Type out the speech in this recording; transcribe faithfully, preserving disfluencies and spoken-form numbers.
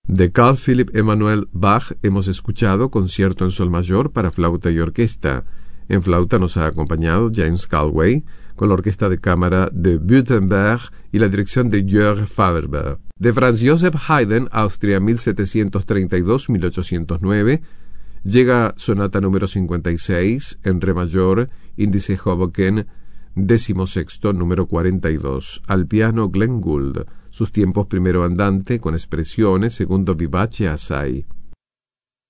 De Carl Philipp Emanuel Bach hemos escuchado Concierto en Sol Mayor para flauta y orquesta. En flauta nos ha acompañado James Galway, con la orquesta de cámara de Württemberg y la dirección de Jörg Faberberg. De Franz Joseph Haydn, Austria mil setecientos treinta y dos a mil ochocientos nueve, llega Sonata número cincuenta y seis, en re mayor, índice Hoboken, décimo sexto, número cuarenta y dos, al piano Glenn Gould, sus tiempos primero andante con expresiones, segundo vivace assai.